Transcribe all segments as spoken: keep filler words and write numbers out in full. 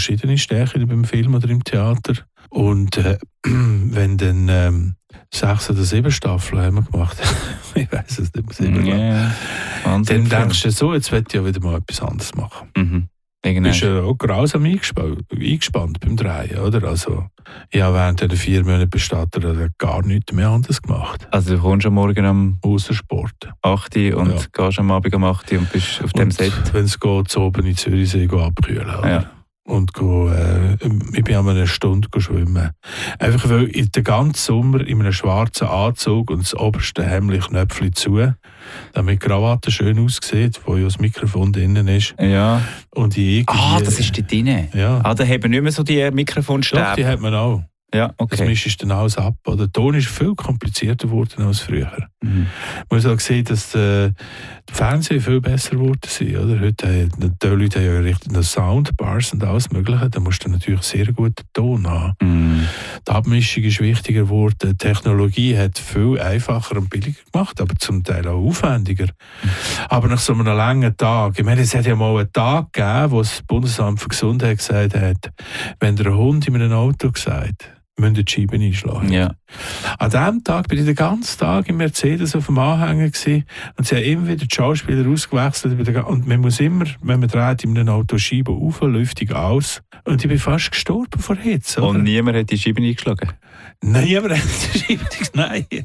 verschiedene Stärken beim Film oder im Theater. Und äh, wenn dann ähm, sechs oder sieben Staffeln haben wir gemacht, ich weiß es nicht mehr, sieben yeah. Dann denkst du so, jetzt will ich ja wieder mal etwas anderes machen. Mhm. Du bist ja auch grausam eingespannt, eingespannt beim Drehen, oder? Also, ich habe während der vier Monate Bestatter gar nichts mehr anderes gemacht. Also du kommst am Morgen um Ausser Sport. acht Uhr und ja. gehst am Abend um acht Uhr und bist auf dem und Set. Wenn es geht, so oben in Zürichsee abkühlen. Ja. Und go, äh, ich bin einmal eine Stunde schwimmen. Einfach weil ich den ganzen Sommer in einem schwarzen Anzug und das oberste Hemdchen Knöpfchen zu, damit die Krawatte schön aussieht, wo ja das Mikrofon drinnen ist. Ja. Und ich ah, das ist da drin? Ja. Ah, da haben wir nicht mehr so die Mikrofonstäbe? Doch, die hat man auch. Ja, okay. Das mischst du dann alles ab. Der Ton ist viel komplizierter geworden als früher. Mhm. Man muss auch sehen, dass die, die Fernsehen viel besser geworden sind. Oder? Heute haben die Leute haben ja richtig Soundbars und alles Mögliche. Da musst du natürlich sehr guten Ton haben. Mhm. Die Abmischung ist wichtiger geworden. Die Technologie hat viel einfacher und billiger gemacht, aber zum Teil auch aufwendiger. Mhm. Aber nach so einem langen Tag, ich meine, es hat ja mal einen Tag gegeben, wo das Bundesamt für Gesundheit gesagt hat, wenn der Hund in einem Auto gesagt, müssen die Scheiben einschlagen. Ja. An diesem Tag bin ich den ganzen Tag im Mercedes auf dem Anhänger gewesen, und sie haben immer wieder die Schauspieler ausgewechselt. Und man muss immer, wenn man dreht, in einem Auto Scheiben auf, Lüftung aus. Und ich bin fast gestorben vor Hitze. Und niemand hat die Scheiben eingeschlagen? Niemand hat die Scheiben eingeschlagen. Nein.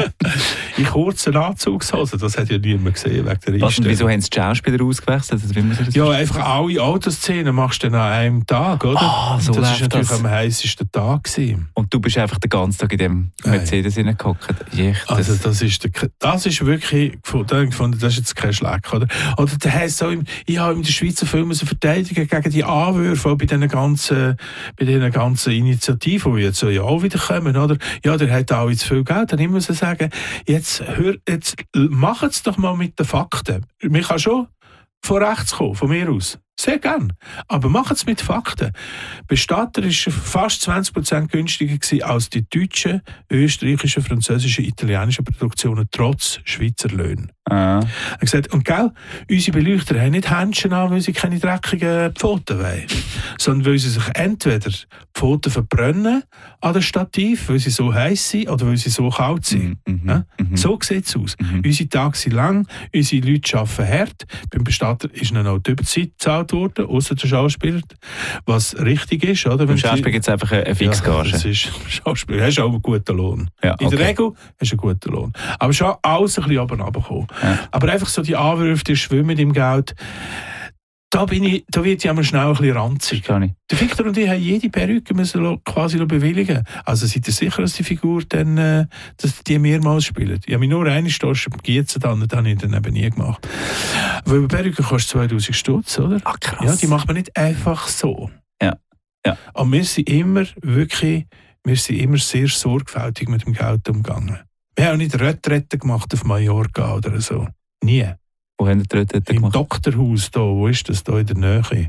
In kurzen Anzugshosen, das hat ja niemand gesehen wegen der Was, und wieso haben sie die Schauspieler ausgewechselt? Also, wie muss ich das ja, einfach alle Autoszenen machst du dann an einem Tag, oder? Ah, so das war natürlich das. am heißesten Tag gewesen. Und du bist einfach den ganzen Tag in dem Mercedes hineingehockt? Also das ist, der, das ist wirklich, da gefunden, das ist jetzt kein Schleck, oder? Oder der heisst so, ich habe in der Schweizer Film müssen verteidigen gegen die Anwürfe auch bei diesen ganzen, bei diesen ganzen Initiativen, die jetzt so ja auch wieder kommen, oder? Ja, der hat auch zu viel Geld, dann ich muss sagen, jetzt, hör, jetzt macht es doch mal mit den Fakten. Man kann schon von rechts kommen, von mir aus. Sehr gern. Aber macht es mit Fakten. Bestatter war fast zwanzig Prozent günstiger gewesen als die deutschen, österreichischen, französischen, italienischen Produktionen, trotz Schweizer Löhnen. Ah. Er hat gesagt, und gell, unsere Beleuchter haben nicht Händchen an, weil sie keine dreckigen Pfoten wollen, sondern weil sie sich entweder die Pfoten verbrennen an dem Stativ, weil sie so heiß sind oder weil sie so kalt sind. Mhm. Ja? Mhm. So sieht es aus. Mhm. Unsere Tage sind lang, unsere Leute arbeiten hart. Beim Bestatter ist ihnen auch die Überzeit gezahlt worden, außer der Schauspieler, was richtig ist. Oder? Beim Schauspieler gibt es einfach eine Fixgage. Ja, das ist Schauspieler. Du hast auch einen guten Lohn. Ja, okay. In der Regel hast du einen guten Lohn. Aber schon alles ein bisschen oben runtergekommen. Ja. Aber einfach so die Anwürfe, die schwimmen im Geld, da, bin ich, da wird ich immer schnell ein bisschen ranzig. Der Victor und ich haben jede Perücke müssen quasi bewilligen. Also seid ihr sicher, dass die Figur dann, äh, dass die mehrmals spielt? Ich habe mich nur eine Stunde Gießen dann, das habe ich dann eben nie gemacht. Weil eine Perücke kostet zweitausend Stutz, oder? Ach, krass. Ja, die macht man nicht einfach so. Ja. Ja. Und wir sind immer wirklich, wir sind immer sehr sorgfältig mit dem Geld umgegangen. Wir haben auch nicht Retrette gemacht auf Mallorca oder so. Nie. Wo haben die Retrette gemacht? Im Doktorhaus da, wo ist das da in der Nähe?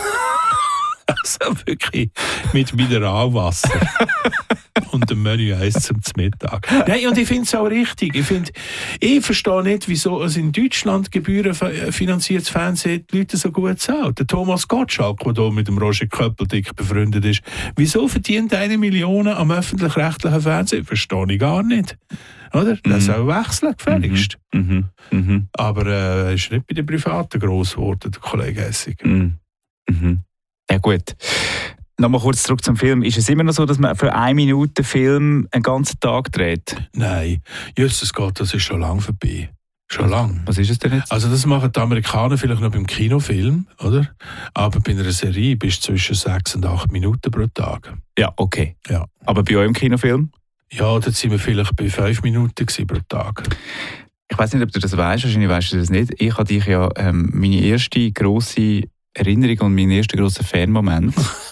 Also wirklich mit Mineralwasser. Und dem Menü eins zum Mittag. Nein, und ich finde es auch richtig. Ich, find, ich verstehe nicht, wieso es in Deutschland gebührenfinanziertes Fernsehen die Leute so gut zahlt. Der Thomas Gottschalk, der hier mit dem Roger Köppeldick befreundet ist, wieso verdient eine Million am öffentlich-rechtlichen Fernsehen? Verstehe ich gar nicht. Oder? Das soll mhm. wechseln, gefälligst. Mhm. Mhm. Aber er äh, ist nicht bei den Privaten gross geworden, der Kollege Essig. Mhm. Mhm. Ja, gut. Nochmal kurz zurück zum Film. Ist es immer noch so, dass man für eine Minute Film einen ganzen Tag dreht? Nein. Jesus Gott, das ist schon lange vorbei. Schon lange. Was ist es denn jetzt? Also das machen die Amerikaner vielleicht noch beim Kinofilm, oder? Aber bei einer Serie bist du zwischen sechs und acht Minuten pro Tag. Ja, okay. Ja. Aber bei eurem Kinofilm? Ja, da sind wir vielleicht bei fünf Minuten pro Tag. Ich weiss nicht, ob du das weißt, wahrscheinlich weißt du das nicht. Ich hatte dich ja ähm, meine erste grosse Erinnerung und mein erster grosser Fanmoment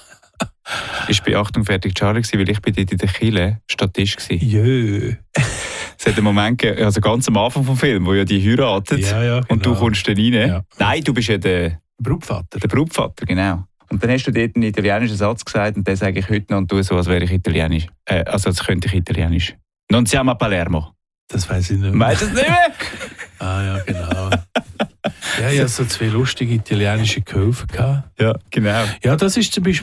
ist bei Achtung, fertig, Charlie gewesen, weil ich bei dort in der Kille Statist war. Jö. Es hat einen Moment gegeben, also ganz am Anfang vom Film, wo ja die heiratet ja, ja, genau. Und du kommst dann rein. Ja. Nein, du bist ja der Brautvater. Der Brautvater, genau. Und dann hast du dort einen italienischen Satz gesagt und den sage ich heute noch und tue so, als wäre ich italienisch. Äh, also als könnte ich italienisch. Non siamo a Palermo. Das weiss ich nicht mehr. Weißt du das nicht mehr? Ah ja, genau. Ja, ich hatte so zwei lustige italienische Gehilfen. Ja, genau. Ja, das ist zum Beispiel